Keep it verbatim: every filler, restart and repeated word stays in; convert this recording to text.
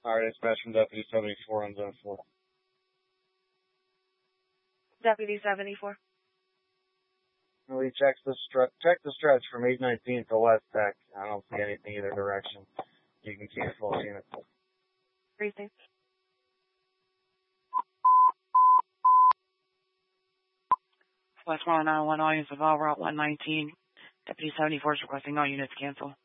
All right, dispatch from Deputy seventy-four on zone four. Deputy seventy-four. We check the stretch, check the stretch from eight nineteen to West Tech. I don't see anything either direction. You can keep full unit. Precinct. West one oh one, audience of all Route one nineteen. Deputy seventy-four is requesting all units cancel.